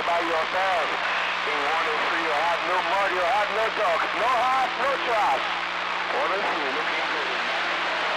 here by yourself. In 103, you have no mud, you have no dogs, no house, no trash. 103, looking